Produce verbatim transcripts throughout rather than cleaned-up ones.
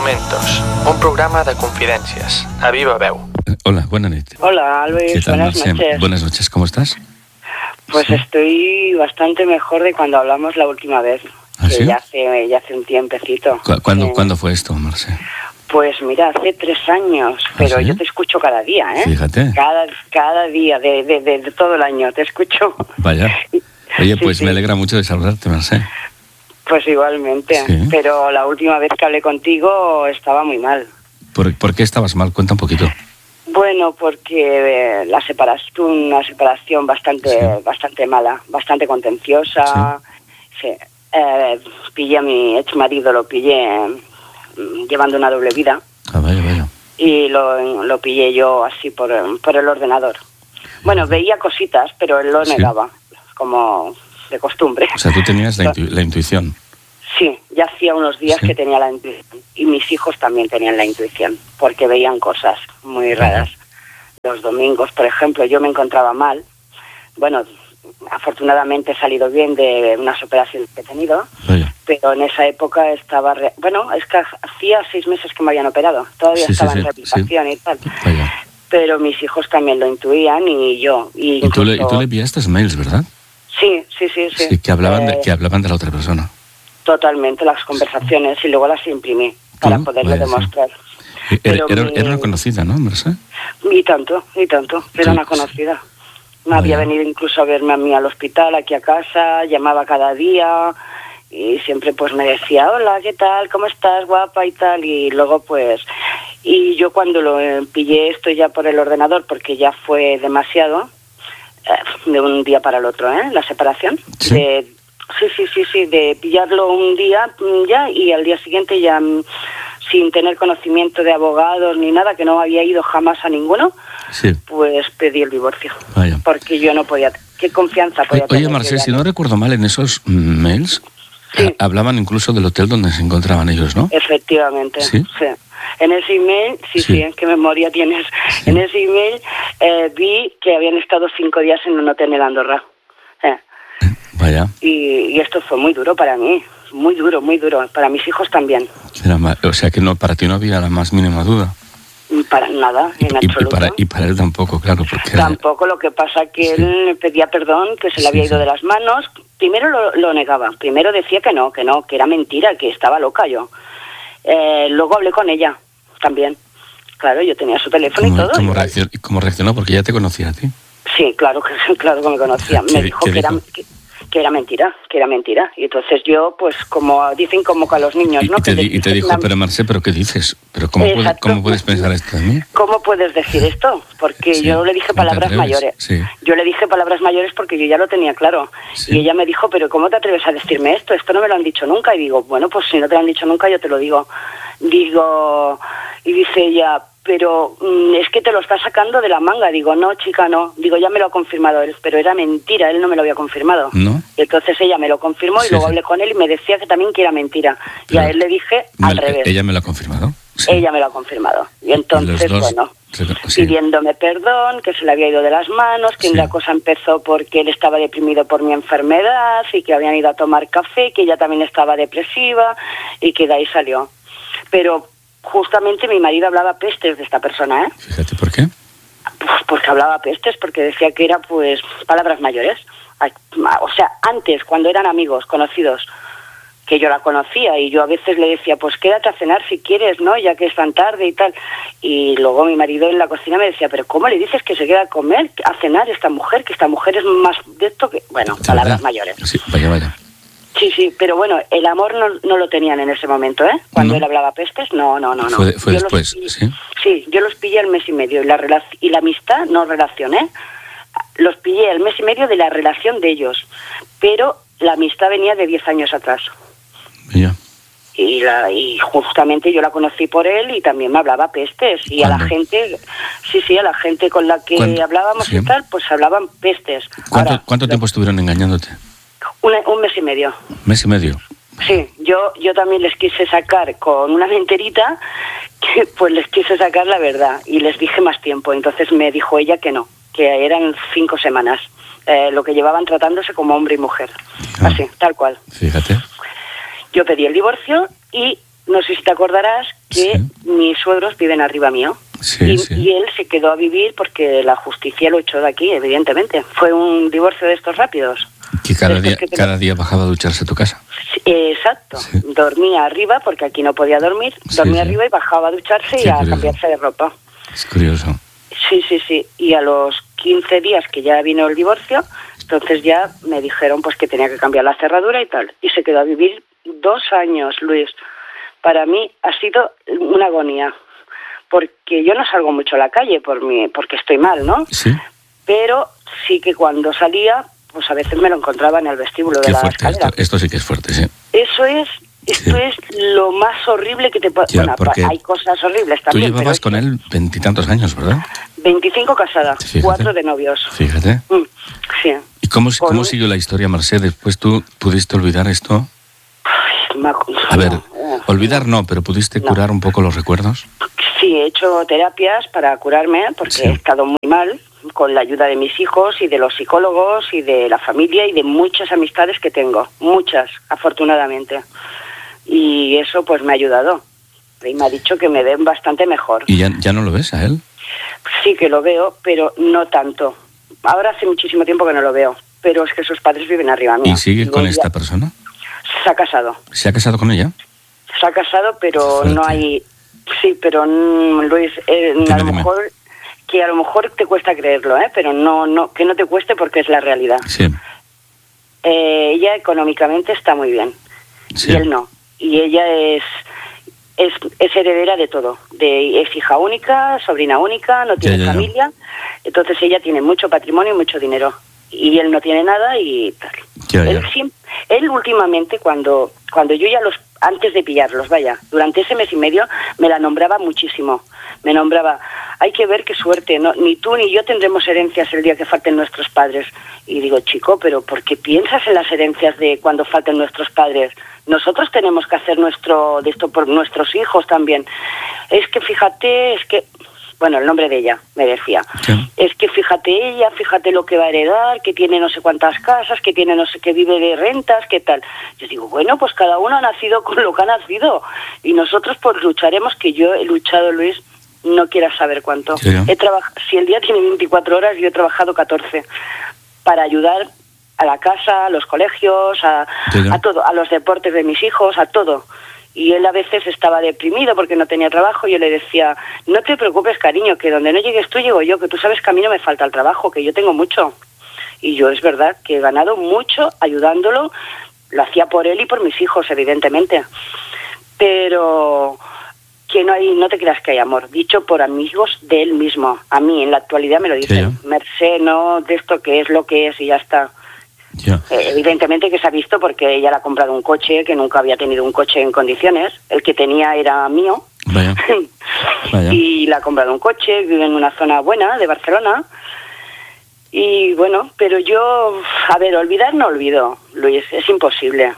Momentos, un programa de confidències, a viva veu. Hola, buenas noches. Hola, Alves, ¿Qué tal, buenas Marce? noches. Buenas noches, ¿cómo estás? Pues sí, estoy bastante mejor de cuando hablamos la última vez. ¿Ah, que sí? ya hace, ya hace un tiempecito. ¿Cu- ¿Cuándo, Eh, ¿Cuándo fue esto, Marce? Pues mira, hace tres años, pero ¿Ah, sí? yo te escucho cada día, ¿eh? Fíjate. Cada, cada día, de, de, de, de todo el año, te escucho. Vaya. Oye, Sí, pues sí. me alegra mucho de saludarte, Marce. Pues igualmente, Sí. pero la última vez que hablé contigo estaba muy mal. ¿Por, ¿Por qué estabas mal? Cuenta un poquito. Bueno, porque eh, la separación, una separación bastante, Sí. bastante mala, bastante contenciosa. Sí. Eh, pillé a mi ex marido, lo pillé mm, llevando una doble vida Ah, vaya, vaya. y lo, lo pillé yo así por, por el ordenador. Bueno, veía cositas, pero él lo Sí. negaba, como de costumbre. O sea, tú tenías la, intu- la intuición. Sí, ya hacía unos días Sí. que tenía la intuición. Y mis hijos también tenían la intuición, porque veían cosas muy raras. Los domingos, por ejemplo, yo me encontraba mal. Bueno, afortunadamente he salido bien de unas operaciones que he tenido, Vaya. pero en esa época estaba... Re... Bueno, es que hacía seis meses que me habían operado. Todavía Sí, sí, estaba sí, en rehabilitación y tal. Vaya. Pero mis hijos también lo intuían y yo. Y, Y tú, le, y incluso- tú le enviaste mails, ¿verdad? Sí, sí, sí, sí. Sí, que hablaban, de, Eh, que hablaban de la otra persona. Totalmente, las conversaciones, y luego las imprimí para ¿Tú? poderle Vaya, sí. demostrar. Era, Pero era, mi- era una conocida, ¿no, Marce? Y tanto, y tanto, era Sí, una sí. conocida. Me había Vaya. venido incluso a verme a mí al hospital, aquí a casa, llamaba cada día y siempre pues me decía, hola, ¿qué tal? ¿Cómo estás, guapa? Y tal, y luego pues... Y yo cuando lo eh, pillé esto ya por el ordenador, porque ya fue demasiado, eh, de un día para el otro, ¿eh? La separación. Sí. De, sí, sí, sí, sí, de pillarlo un día mm, ya y al día siguiente ya... mm, sin tener conocimiento de abogados ni nada, que no había ido jamás a ninguno, Sí. pues pedí el divorcio. Vaya. Porque yo no podía... ¿Qué confianza podía Oye, tener? Marce, yo ya si no recuerdo mal, en esos mm, mails Sí. eh, hablaban incluso del hotel donde se encontraban ellos, ¿no? Efectivamente, ¿Sí? sí. En ese email, sí, Sí. sí, qué memoria tienes. Sí. En ese email eh, vi que habían estado cinco días en un hotel en Andorra. Eh, Vaya. y, y esto fue muy duro para mí, muy duro, muy duro. Para mis hijos también. Era ma- o sea que no, para ti no había la más mínima duda. Para nada, Y, en y- y absoluto. para, y para él tampoco, claro, porque... era- Tampoco, lo que pasa que Sí. él me pedía perdón, que se le Sí, había ido sí. de las manos. Primero lo, lo negaba, primero decía que no, que no, que era mentira, que estaba loca yo. Eh, luego hablé con ella también. Claro, yo tenía su teléfono y ¿Cómo, todo. cómo y- reaccionó, ¿Cómo reaccionó? Porque ya te conocía a ti. Sí, claro que, claro que me conocía. ¿Qué- Me dijo qué que era, dijo? que, que era mentira, que era mentira. Y entonces yo, pues como dicen como que a los niños, Y, ¿no? y te, Que di- les y te dices dijo, una- pero Marce, ¿pero qué dices? ¿Pero cómo, puede- Exacto. cómo puedes pensar esto de mí? ¿Cómo puedes decir esto? Porque Sí, yo le dije ¿cómo te palabras atreves? mayores. Sí. Yo le dije palabras mayores porque yo ya lo tenía claro. Sí. Y ella me dijo, pero ¿cómo te atreves a decirme esto? Esto no me lo han dicho nunca. Y digo, bueno, pues si no te lo han dicho nunca, yo te lo digo. Digo, y dice ella, pero mm, es que te lo está sacando de la manga. Digo, no, chica, no. Digo, ya me lo ha confirmado él, pero era mentira, él no me lo había confirmado. ¿No? Y entonces ella me lo confirmó y Sí, luego sí. hablé con él y me decía que también que era mentira. Y Pero a él le dije Me- al revés. ¿Ella me lo ha confirmado? Sí. Ella me lo ha confirmado. Y entonces, los dos- bueno, sí, sí. pidiéndome perdón, que se le había ido de las manos, que Sí. la cosa empezó porque él estaba deprimido por mi enfermedad y que habían ido a tomar café, que ella también estaba depresiva y que de ahí salió. Pero justamente mi marido hablaba pestes de esta persona, ¿eh? Fíjate, ¿por qué? Pues porque hablaba pestes, porque decía que era, pues, palabras mayores. Ay, O sea, antes, cuando eran amigos, conocidos, que yo la conocía y yo a veces le decía, pues quédate a cenar si quieres, ¿no? Ya que es tan tarde y tal. Y luego mi marido en la cocina me decía, pero ¿cómo le dices que se queda a comer, a cenar esta mujer? Que esta mujer es más de esto que... Bueno, ¿De palabras verdad? mayores. Sí, vaya, vaya. Sí, sí, pero bueno, el amor no, no lo tenían en ese momento, ¿eh? Cuando ¿No? él hablaba pestes, no, no, no, no. Fue, fue Yo los después, pillé- ¿sí? Sí, yo los pillé al mes y medio y la, relac- y la amistad no relacioné. Los pillé al mes y medio de la relación de ellos, pero la amistad venía de diez años atrás. Ya. Y, la, y justamente yo la conocí por él y también me hablaba pestes. Y a la ¿Cuándo? gente, sí, sí, a la gente con la que ¿Cuándo? hablábamos Sí. y tal, pues hablaban pestes. ¿Cuánto, Ahora, ¿cuánto tiempo estuvieron engañándote? Un, un mes y medio. ¿Mes y medio? Sí, yo yo también les quise sacar con una mentirita, que pues les quise sacar la verdad y les dije más tiempo. Entonces me dijo ella que no, que eran cinco semanas, eh, lo que llevaban tratándose como hombre y mujer. Ah. Así, tal cual. Fíjate. Yo pedí el divorcio y no sé si te acordarás que sí. mis suegros viven arriba mío. Sí, y, sí. y él se quedó a vivir porque la justicia lo echó de aquí, evidentemente. Fue un divorcio de estos rápidos. Que cada día, que te... cada día bajaba a ducharse a tu casa. Sí, exacto. Sí. Dormía arriba porque aquí no podía dormir. Dormía sí, sí. arriba y bajaba a ducharse Qué y a curioso. cambiarse de ropa. Es curioso. Sí, sí, sí. Y a los quince días que ya vino el divorcio, entonces ya me dijeron pues que tenía que cambiar la cerradura y tal. Y se quedó a vivir dos años, Luis. Para mí ha sido una agonía. Porque yo no salgo mucho a la calle por mi, porque estoy mal, ¿no? Sí. Pero sí que cuando salía, pues a veces me lo encontraba en el vestíbulo Qué de la fuerte, escalera. Esto, esto sí que es fuerte, sí. Eso es, esto sí. es lo más horrible que te puede... Ya, bueno, hay cosas horribles también. Tú llevabas pero con él veintitantos años, ¿verdad? veinticinco casada, Fíjate. cuatro de novios. Fíjate. Mm, sí. ¿Y cómo, con... cómo siguió la historia, Mercè? Después tú pudiste olvidar esto. Ay, me... A ver, no, olvidar no, pero ¿pudiste no. curar un poco los recuerdos? Sí, he hecho terapias para curarme porque sí. he estado muy mal con la ayuda de mis hijos y de los psicólogos y de la familia y de muchas amistades que tengo, muchas, afortunadamente. Y eso pues me ha ayudado y me ha dicho que me ven bastante mejor. ¿Y ya, ya no lo ves a él? Sí que lo veo, pero no tanto. Ahora hace muchísimo tiempo que no lo veo, pero es que sus padres viven arriba mío. ¿Y sigue y con ella... esta persona? Se ha casado. ¿Se ha casado con ella? Se ha casado, pero no hay... Sí, pero Luis, eh, a lo mejor que a lo mejor te cuesta creerlo, ¿eh? Pero no, no, que no te cueste porque es la realidad. Sí. Eh, ella económicamente está muy bien sí. y él no. Y ella es, es es heredera de todo. De es hija única, sobrina única, no tiene ya, ya, familia. Ya. Entonces ella tiene mucho patrimonio y mucho dinero y él no tiene nada y tal. Ya, ya. Él siempre, él últimamente cuando cuando yo ya los antes de pillarlos, vaya, durante ese mes y medio me la nombraba muchísimo. Me nombraba, hay que ver qué suerte, no, ni tú ni yo tendremos herencias el día que falten nuestros padres. Y digo, chico, pero ¿por qué piensas en las herencias de cuando falten nuestros padres? Nosotros tenemos que hacer nuestro de esto por nuestros hijos también. Es que fíjate, es que... Bueno, el nombre de ella, me decía. Sí. Es que fíjate ella, fíjate lo que va a heredar, que tiene no sé cuántas casas, que tiene no sé qué vive de rentas, qué tal. Yo digo, bueno, pues cada uno ha nacido con lo que ha nacido. Y nosotros pues lucharemos, que yo he luchado, Luis, no quieras saber cuánto. Sí. He trabajado, si el día tiene veinticuatro horas, yo he trabajado catorce para ayudar a la casa, a los colegios, a, sí. a todo, a los deportes de mis hijos, a todo. Y él a veces estaba deprimido porque no tenía trabajo y yo le decía, no te preocupes, cariño, que donde no llegues tú, llego yo, que tú sabes que a mí no me falta el trabajo, que yo tengo mucho. Y yo es verdad que he ganado mucho ayudándolo, lo hacía por él y por mis hijos, evidentemente. Pero que no hay, no te creas que hay amor, dicho por amigos de él mismo. A mí en la actualidad me lo dicen, sí, Mercè, no de esto que es lo que es y ya está. Ya. Eh, evidentemente que se ha visto porque ella le ha comprado un coche que nunca había tenido un coche en condiciones. El que tenía era mío. Vaya. Vaya. Y le ha comprado un coche, vive en una zona buena de Barcelona. Y bueno, pero yo, a ver, olvidar no olvido, Luis, es imposible.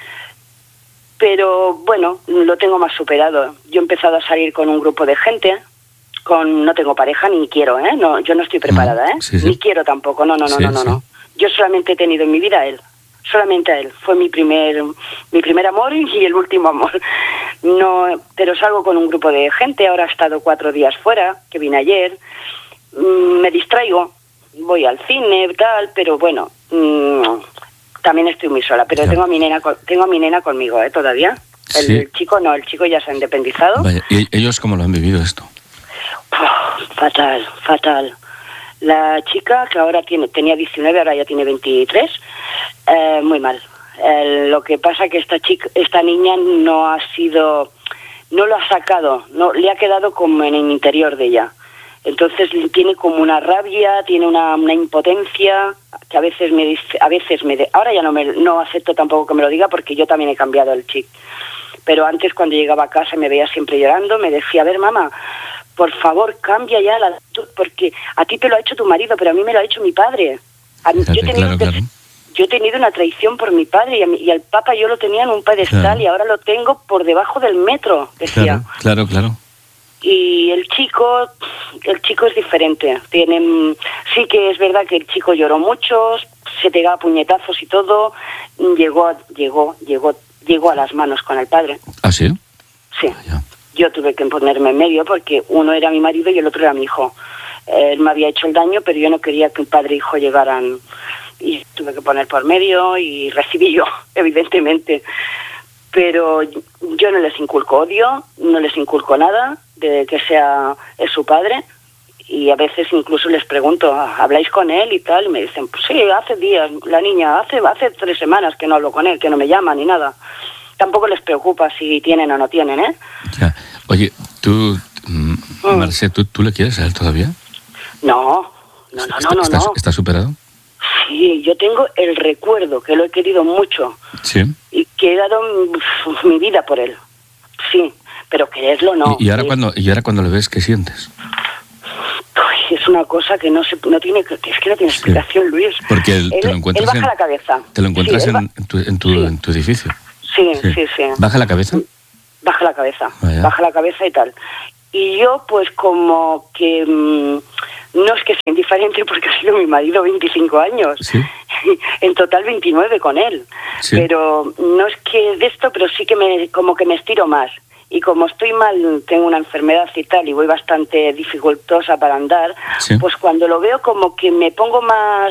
Pero bueno, lo tengo más superado. Yo he empezado a salir con un grupo de gente. Con, no tengo pareja ni quiero, ¿eh? No, yo no estoy preparada, ¿eh? Sí, sí. Ni quiero tampoco, no, no, no, sí, no, no, sí. no. Yo solamente he tenido en mi vida a él, solamente a él. Fue mi primer mi primer amor y el último amor. No, pero salgo con un grupo de gente, ahora he estado cuatro días fuera, que vine ayer. Mm, me distraigo, voy al cine, tal, pero bueno, mmm, también estoy muy sola. Pero ya. tengo a mi nena tengo a mi nena conmigo, ¿eh? Todavía. El Sí. chico no, el chico ya se ha independizado. Vaya. ¿Y ellos cómo lo han vivido esto? Uf, fatal, fatal. La chica, que ahora tiene tenía diecinueve, ahora ya tiene veintitrés, eh, muy mal. Eh, lo que pasa que esta chica, esta niña no ha sido, no lo ha sacado, no le ha quedado como en el interior de ella. Entonces tiene como una rabia, tiene una, una impotencia que a veces me dice, a veces me, de, ahora ya no me, no acepto tampoco que me lo diga porque yo también he cambiado el chip. Pero antes cuando llegaba a casa me veía siempre llorando, me decía, a ver mamá, por favor, cambia ya la actitud, porque a ti te lo ha hecho tu marido, pero a mí me lo ha hecho mi padre. A mí, Fíjate, yo, he tenido, claro, claro. yo he tenido una traición por mi padre y, a mí, y al Papa yo lo tenía en un pedestal, claro, y ahora lo tengo por debajo del metro, decía. Claro, claro, claro. Y el chico, el chico es diferente. Tiene, sí que es verdad que el chico lloró mucho, se pegaba puñetazos y todo. Llegó, llegó, llegó, llegó a las manos con el padre. ¿Ah, sí? Sí. Ya. yo tuve que ponerme en medio porque uno era mi marido y el otro era mi hijo. Él me había hecho el daño, pero yo no quería que un padre e hijo llegaran, y tuve que poner por medio y recibí yo, evidentemente. Pero yo no les inculco odio, no les inculco nada de que sea es su padre, y a veces incluso les pregunto, ¿habláis con él y tal? Y me dicen, pues sí, hace días, la niña, hace hace tres semanas que no hablo con él, que no me llama ni nada. Tampoco les preocupa si tienen o no tienen, ¿eh? Ya. Oye, tú, mm. Mercè, ¿tú, ¿tú le quieres a él todavía? No, no, no, no, no. ¿Estás, no. ¿Estás superado? Sí, yo tengo el recuerdo que lo he querido mucho. Sí. Y que he dado uf, mi vida por él. Sí, pero quererlo no. ¿Y, y, ahora, sí. cuando, ¿Y ahora cuando le ves, qué sientes? Uy, es una cosa que no se, no tiene, es que no tiene explicación, sí. Luis. Porque él, él, te lo encuentras él baja en, la cabeza. Te lo encuentras sí, en, va, en, tu, en, tu, sí. en tu edificio. Sí, sí, sí, sí. ¿Baja la cabeza? Baja la cabeza, Vaya. baja la cabeza y tal. Y yo, pues, como que mmm, no es que sea indiferente porque ha sido mi marido veinticinco años. ¿Sí? En total veintinueve con él. ¿Sí? Pero no es que de esto, pero sí que me como que me estiro más. Y como estoy mal, tengo una enfermedad y tal, y voy bastante dificultosa para andar, ¿sí? Pues cuando lo veo como que me pongo más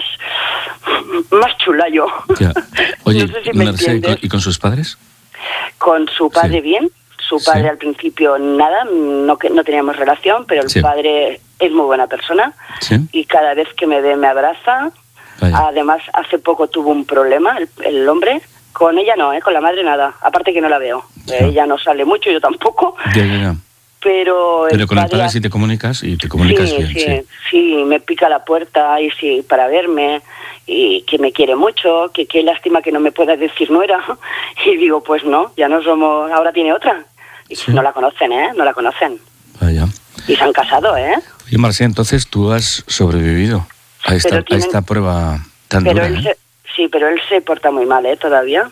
más chula yo. Ya. Oye, no sé si me Mercè, ¿y con, ¿y con sus padres? Con su padre, sí. Bien. Su padre, sí. Al principio nada, no, que, no teníamos relación, pero el sí. Padre es muy buena persona. Sí. Y cada vez que me ve me abraza. Vaya. Además, hace poco tuvo un problema el, el hombre. Con ella no, ¿eh? Con la madre nada. Aparte que no la veo. Sí. Ella no sale mucho, yo tampoco. Ya, ya, ya. Pero, Pero el con padre... el padre sí te comunicas y te comunicas sí, bien. Sí, sí, sí, me pica la puerta y sí, para verme, y que me quiere mucho, que qué lástima que no me pueda decir nuera. Y digo, pues no, ya no somos, ahora tiene otra. Y sí. No la conocen, ¿eh? No la conocen. Vaya. Y se han casado, ¿eh? Oye, Mercè, entonces tú has sobrevivido a esta, tienen... a esta prueba tan pero dura, él ¿eh? se... Sí, pero él se porta muy mal, ¿eh? Todavía.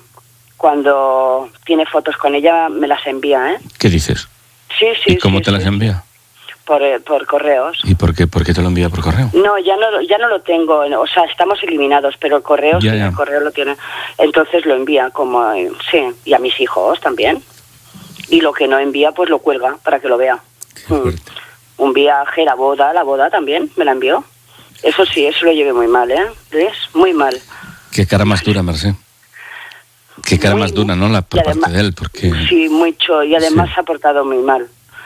Cuando tiene fotos con ella, me las envía, ¿eh? ¿Qué dices? Sí, sí. ¿Y cómo sí, te sí, las envía? Por, por correos. ¿Y por qué, por qué te lo envía por correo? No, ya no, ya no lo tengo. O sea, estamos eliminados, pero el correo ya, sí, ya. el correo lo tiene. Entonces lo envía como, sí, y a mis hijos también. Y lo que no envía, pues lo cuelga para que lo vea. Hmm. Un viaje, la boda, la boda también me la envió. Eso sí, eso lo llevé muy mal, ¿eh? ¿Ves? Muy mal. Qué cara más dura, Mercè. Qué cara muy, más dura, ¿no? La, por además, parte de él, porque... Sí, mucho, y además sí. Se ha portado muy mal.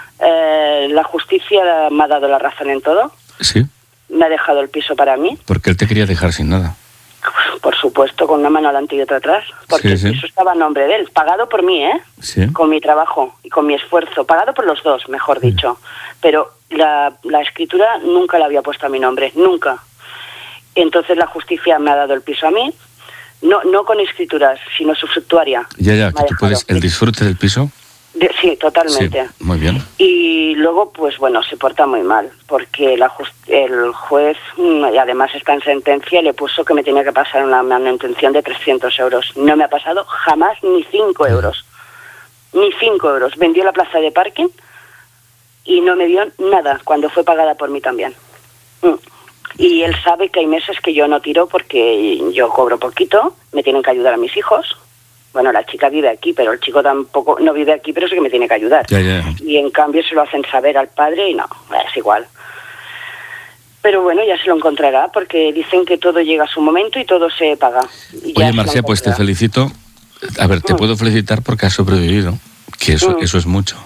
Eh, la justicia me ha dado la razón en todo. Sí. Me ha dejado el piso para mí. Porque él te quería dejar sin nada. Por supuesto, con una mano adelante y otra atrás. Porque sí, sí. el piso estaba a nombre de él, pagado por mí, ¿eh? Sí. Con mi trabajo y con mi esfuerzo. Pagado por los dos, mejor sí. dicho. Pero la, la escritura nunca la había puesto a mi nombre, nunca. Entonces la justicia me ha dado el piso a mí. No, no con escrituras, sino usufructuaria. Ya, ya, que tú puedes, el disfrute del piso. De, sí, totalmente. Sí, muy bien. Y luego, pues bueno, se porta muy mal, porque la just, el juez, y además está en sentencia, le puso que me tenía que pasar una manutención de trescientos euros. No me ha pasado jamás ni cinco euros. Ni cinco euros. Vendió la plaza de parking y no me dio nada, cuando fue pagada por mí también. Mm. Y él sabe que hay meses que yo no tiro porque yo cobro poquito, me tienen que ayudar a mis hijos. Bueno, la chica vive aquí, pero el chico tampoco no vive aquí, pero sí que me tiene que ayudar. Ya, ya. Y en cambio se lo hacen saber al padre y no, es igual. Pero bueno, ya se lo encontrará, porque dicen que todo llega a su momento y todo se paga. Y Oye, Mercè, pues te felicito. A ver, te mm. puedo felicitar porque has sobrevivido, que eso, mm. eso es mucho.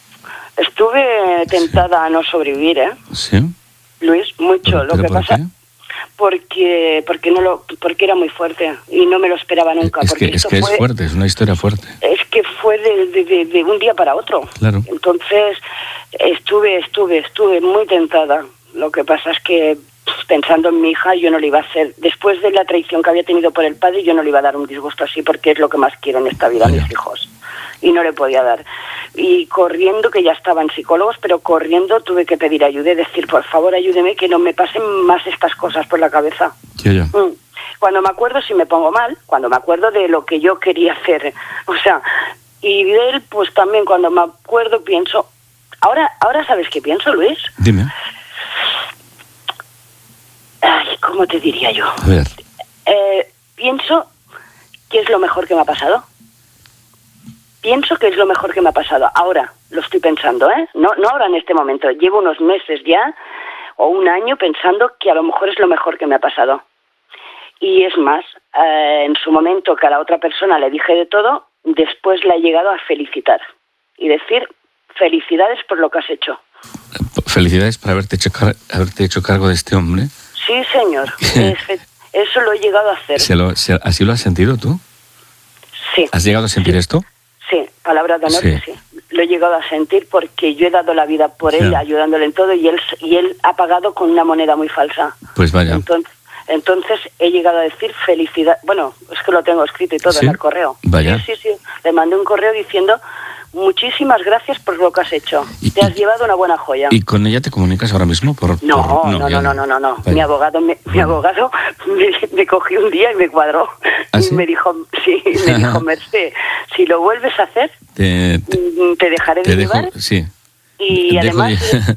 Estuve tentada sí. a no sobrevivir, ¿eh? Sí. Luis, mucho. ¿Pero, lo pero que por pasa... qué? Porque porque no lo porque era muy fuerte y no me lo esperaba nunca. Es porque que, es, que fue, es fuerte, es una historia fuerte. Es que fue de, de, de, de un día para otro. Claro. Entonces estuve, estuve, estuve muy tentada. Lo que pasa es que pensando en mi hija yo no le iba a hacer, después de la traición que había tenido por el padre, yo no le iba a dar un disgusto así porque es lo que más quiero en esta vida, a mis hijos. Y no le podía dar. Y corriendo, que ya estaban psicólogos, pero corriendo tuve que pedir ayuda y decir, por favor, ayúdeme, que no me pasen más estas cosas por la cabeza. Ya, ya. Cuando me acuerdo, si me pongo mal, cuando me acuerdo de lo que yo quería hacer. O sea, y de él, pues también cuando me acuerdo pienso... Ahora, ahora ¿sabes qué pienso, Luis? Dime. Ay, ¿cómo te diría yo? A ver. Eh, pienso que es lo mejor que me ha pasado. Pienso que es lo mejor que me ha pasado. Ahora, lo estoy pensando, ¿eh? No, no ahora en este momento, llevo unos meses ya, o un año pensando que a lo mejor es lo mejor que me ha pasado. Y es más, eh, en su momento que a la otra persona le dije de todo, después la he llegado a felicitar y decir felicidades por lo que has hecho. Felicidades por haberte hecho, car- haberte hecho cargo de este hombre. Sí, señor. Es, eso lo he llegado a hacer. ¿Se lo, se, ¿Así lo has sentido tú? Sí. ¿Has llegado a sentir sí. esto? Sí, palabra de honor, sí. sí. Lo he llegado a sentir porque yo he dado la vida por él, sí. ayudándole en todo, y él y él ha pagado con una moneda muy falsa. Pues vaya. Entonces, entonces he llegado a decir felicidad. Bueno, es que lo tengo escrito y todo, ¿sí? En el correo. Vaya. Sí, sí, sí. Le mandé un correo diciendo muchísimas gracias por lo que has hecho. Y, te has llevado una buena joya. ¿Y con ella te comunicas ahora mismo? Por, no, por... no, no, no, no, no, no, no. Mi abogado, me, mi abogado me, me cogió un día y me cuadró. ¿Ah, y sí? me dijo, sí, me dijo, Mercé, si lo vuelves a hacer, te, te, te dejaré de te dejo, llevar. Sí. Y además,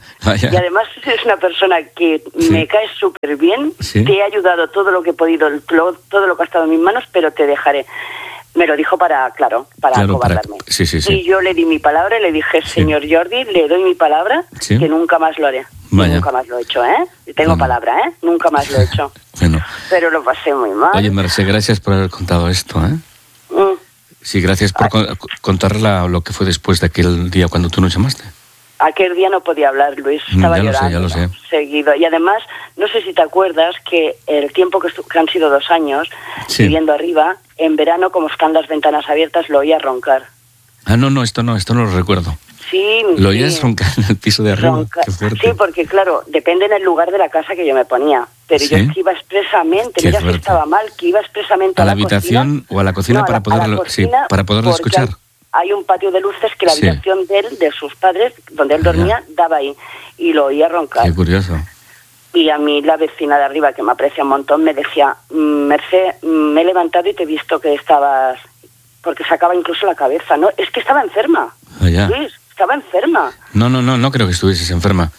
y además es una persona que sí. me cae súper bien, sí. te he ayudado todo lo que he podido, todo lo que ha estado en mis manos, pero te dejaré. Me lo dijo para, claro, para claro, acobardarme. Para... Sí, sí, sí. Y yo le di mi palabra y le dije, señor sí. Jordi, le doy mi palabra ¿Sí? que nunca más lo haré. Nunca más lo he hecho, ¿eh? Tengo bueno. palabra, ¿eh? Nunca más lo he hecho. Bueno. Pero lo pasé muy mal. Oye, Mercé, gracias por haber contado esto, ¿eh? Mm. Sí, gracias por Ay. contar la, lo que fue después de aquel día cuando tú nos llamaste. Aquel día no podía hablar, Luis, estaba ya llorando. Lo sé, ya lo sé. Seguido. Y además, no sé si te acuerdas que el tiempo que, estu- que han sido dos años, sí. viviendo arriba, en verano, como están las ventanas abiertas, lo oía roncar. Ah, no, no, esto no, esto no lo recuerdo. Sí. Lo oías sí. roncar en el piso de arriba. Ronca- Qué fuerte. Sí, porque claro, depende en el lugar de la casa que yo me ponía. Pero ¿sí? yo es que iba expresamente, Qué mira fuerte. si estaba mal, que iba expresamente a, a la, la habitación cocina, o a la cocina no, para a la, poderlo, a la cocina, sí, para poderlo escuchar. Hay un patio de luces que la sí. habitación de él, de sus padres, donde él dormía, daba ahí. Y lo oía roncar. Qué curioso. Y a mí la vecina de arriba, que me aprecia un montón, me decía, Mercé, me he levantado y te he visto que estabas... Porque sacaba incluso la cabeza, ¿no? Es que estaba enferma. Ah, ya. Luis, estaba enferma. No, no, no, no creo que estuvieses enferma.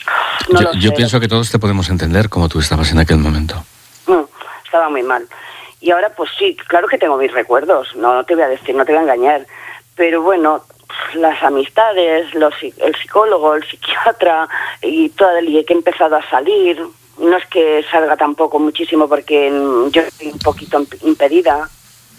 No yo lo yo sé. pienso que todos te podemos entender como tú estabas en aquel momento. Mm, estaba muy mal. Y ahora, pues sí, claro que tengo mis recuerdos, no, no te voy a decir, no te voy a engañar. Pero bueno, las amistades, los, el psicólogo, el psiquiatra y todo el que he empezado a salir, no es que salga tampoco muchísimo porque yo estoy un poquito impedida.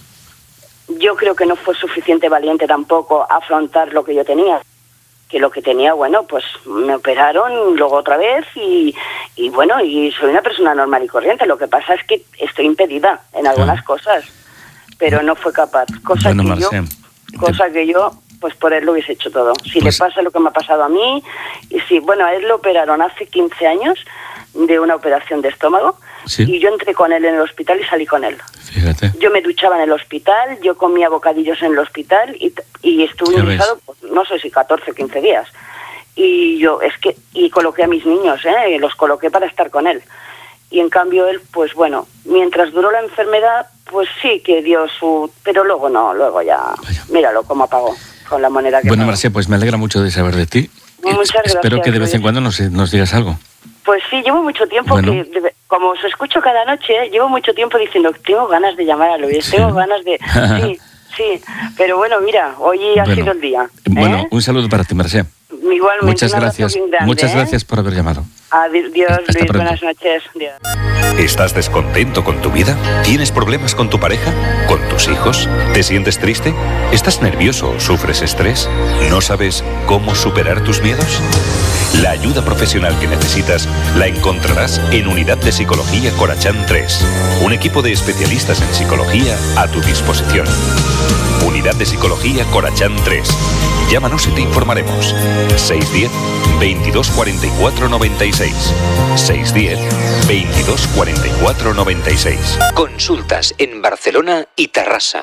Yo creo que no fue suficiente valiente tampoco afrontar lo que yo tenía. Que lo que tenía, bueno, pues me operaron luego otra vez y, y bueno, y soy una persona normal y corriente. Lo que pasa es que estoy impedida en algunas cosas, pero no fue capaz. Cosa bueno, que Marcé, yo, cosa te... que yo, pues por él lo hubiese hecho todo. Si pues... le pasa lo que me ha pasado a mí, y si, bueno, a él lo operaron hace quince años de una operación de estómago, ¿sí? Y yo entré con él en el hospital y salí con él. Fíjate. Yo me duchaba en el hospital, yo comía bocadillos en el hospital y, y estuve ingresado, pues, no sé si catorce o quince días. Y yo, es que, y coloqué a mis niños, ¿eh? Los coloqué para estar con él. Y en cambio él, pues bueno, mientras duró la enfermedad, pues sí que dio su... Pero luego no, luego ya, Vaya. Míralo cómo apagó con la moneda que... Bueno, Marcé, pues me alegra mucho de saber de ti. Muchas gracias. Espero que de vez en cuando nos, nos digas algo. Pues sí, llevo mucho tiempo, bueno. que como os escucho cada noche, llevo mucho tiempo diciendo que tengo ganas de llamar a Luis, ¿sí? tengo ganas de... Sí, sí, pero bueno, bueno, hoy ha bueno, sido el día. ¿eh? Bueno, un saludo para ti, Mercé. Igualmente, muchas gracias, grande, muchas ¿eh? gracias por haber llamado. Adiós, Luis, buenas noches. Adiós. ¿Estás descontento con tu vida? ¿Tienes problemas con tu pareja? ¿Con tus hijos? ¿Te sientes triste? ¿Estás nervioso o sufres estrés? ¿No sabes cómo superar tus miedos? La ayuda profesional que necesitas la encontrarás en Unidad de Psicología Corachán tres. Un equipo de especialistas en psicología a tu disposición. Unidad de Psicología Corachán tres. Llámanos y te informaremos. seis uno cero, veintidós cuarenta y cuatro noventa y seis. seis uno cero, veintidós cuarenta y cuatro noventa y seis. Consultas en Barcelona y Tarrasa.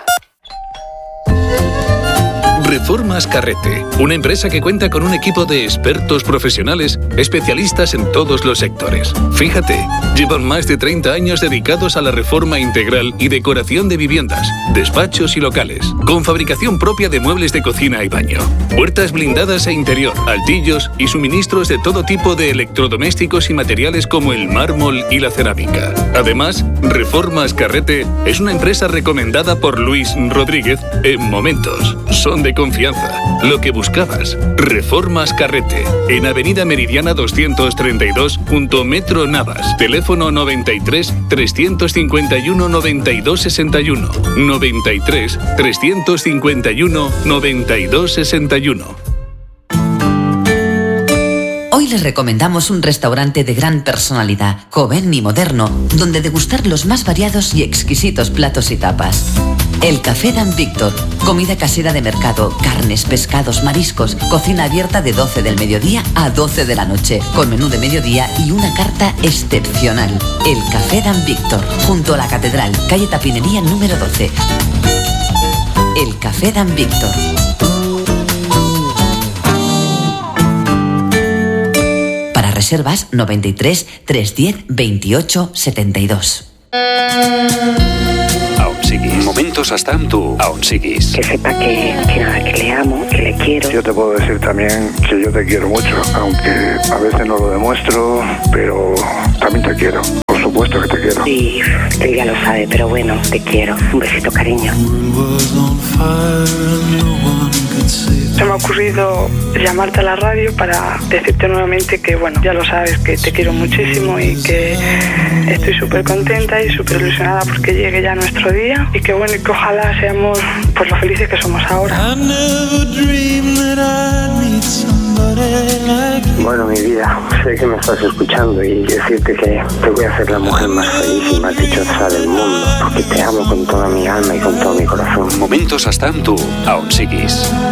Reformas Carrete, una empresa que cuenta con un equipo de expertos profesionales especialistas en todos los sectores. Fíjate, llevan más de treinta años dedicados a la reforma integral y decoración de viviendas, despachos y locales, con fabricación propia de muebles de cocina y baño, puertas blindadas e interior, altillos y suministros de todo tipo de electrodomésticos y materiales como el mármol y la cerámica. Además, Reformas Carrete es una empresa recomendada por Luis Rodríguez en Momentos. Son de confianza. Lo que buscabas. Reformas Carrete. En Avenida Meridiana doscientos treinta y dos, junto Metro Navas. Teléfono noventa y tres, trescientos cincuenta y uno, noventa y dos sesenta y uno. noventa y tres, trescientos cincuenta y uno, noventa y dos sesenta y uno. Hoy les recomendamos un restaurante de gran personalidad, joven y moderno, donde degustar los más variados y exquisitos platos y tapas. El Café Dan Víctor, comida casera de mercado, carnes, pescados, mariscos, cocina abierta de doce del mediodía a doce de la noche, con menú de mediodía y una carta excepcional. El Café Dan Víctor, junto a la Catedral, calle Tapinería número doce. El Café Dan Víctor. Para reservas noventa y tres, trescientos diez, veintiocho, setenta y dos. Aún siguis. Momentos hasta amb tu. Aún siguis. Que sepa que, que nada, que le amo, que le quiero. Yo te puedo decir también que yo te quiero mucho, aunque a veces no lo demuestro, pero también te quiero. Por supuesto que te quiero. Sí, él ya lo sabe, pero bueno, te quiero. Un besito, cariño. Se me ha ocurrido llamarte a la radio para decirte nuevamente que, bueno, ya lo sabes, que te quiero muchísimo y que estoy súper contenta y súper ilusionada porque llegue ya nuestro día y que, bueno, y que ojalá seamos pues lo felices que somos ahora. Bueno, mi vida, sé que me estás escuchando y decirte que te voy a hacer la mujer más feliz y más dichosa del mundo, porque te amo con toda mi alma y con todo mi corazón. Momentos hasta amb tu. Aún siguis.